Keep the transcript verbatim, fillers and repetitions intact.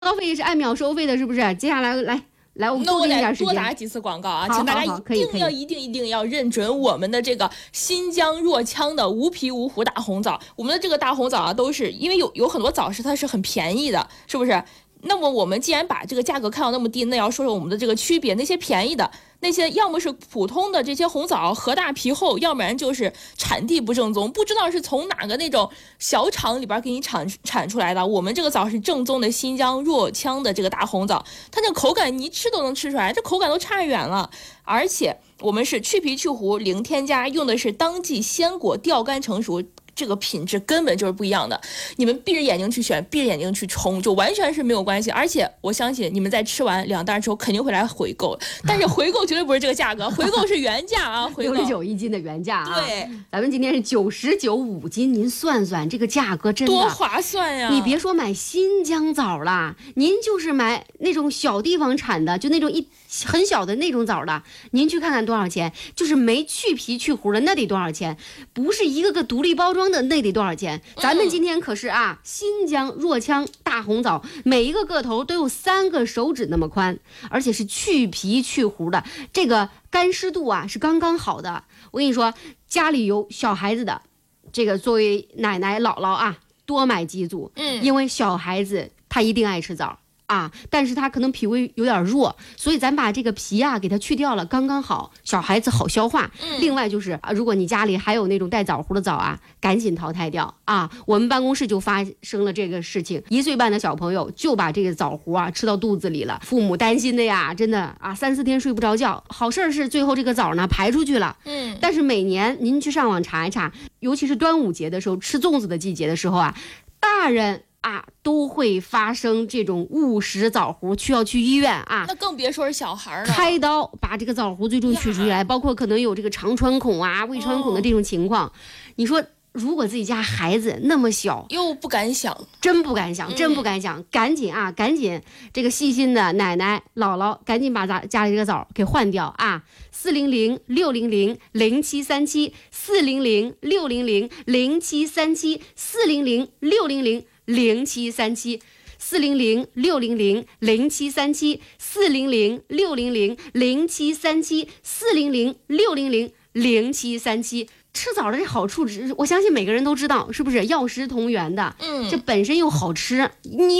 告费是按秒收费的，是不是？接下来来来，我们多给你点时间， 多打几次广告啊！ 好请大家好好一定要、一定、一定要认准我们的这个新疆若羌的无皮无核大红枣。我们的这个大红枣啊，都是因为有有很多枣是它是很便宜的，是不是？那么我们既然把这个价格看到那么低，那要说说我们的这个区别。那些便宜的，那些要么是普通的这些红枣，核大皮厚，要不然就是产地不正宗，不知道是从哪个那种小厂里边给你产产出来的。我们这个枣是正宗的新疆若羌的这个大红枣，它那口感你一吃都能吃出来，这口感都差远了。而且我们是去皮去核，零添加，用的是当季鲜果吊干成熟。这个品质根本就是不一样的，你们闭着眼睛去选，闭着眼睛去冲，就完全是没有关系。而且我相信你们在吃完两袋之后肯定会来回购，但是回购绝对不是这个价格，回购是原价啊，回购六十九一斤的原价啊。 对， 咱们今天是九十九五斤，您算算这个价格真的多划算呀！ 你别说买新疆枣啦，您就是买那种小地方产的，就那种一很小的那种枣的，您去看看多少钱？就是没去皮去核的那得多少钱？不是一个个独立包装的那得多少钱？咱们今天可是啊，新疆若羌大红枣，每一个个头都有三个手指那么宽，而且是去皮去核的，这个干湿度啊是刚刚好的。我跟你说，家里有小孩子的，这个作为奶奶姥姥啊，多买几组， 嗯， 因为小孩子他一定爱吃枣。啊，但是他可能脾胃有点弱，所以咱把这个皮啊给它去掉了，刚刚好，小孩子好消化。 嗯、 另外就是啊，如果你家里还有那种带枣核的枣啊，赶紧淘汰掉啊！我们办公室就发生了这个事情，一岁半的小朋友就把这个枣核啊吃到肚子里了，父母担心的呀，真的啊，三四天睡不着觉。好事是最后这个枣呢排出去了， 嗯， 但是每年您去上网查一查，尤其是端午节的时候，吃粽子的季节的时候啊，大人啊，都会发生这种误食枣核，需要去医院啊。 那更别说是小孩了， 开刀把这个枣核最终取出来，包括可能有这个肠穿孔啊、胃穿孔的这种情况。哦、你说，如果自己家孩子那么小， 又不敢想， 真不敢想，真不敢想，嗯、赶紧啊，赶紧这个细心的奶奶姥姥，赶紧把咱家里这个枣给换掉啊！四零零六零零零七三七，四零零六零零零七三七，四零零六零零。零七三七四零零六零零零七三七四零零六零零零七三七四零零六零零零七三七。吃枣的这好处，我相信每个人都知道，是不是药食同源的？嗯，这本身又好吃，你。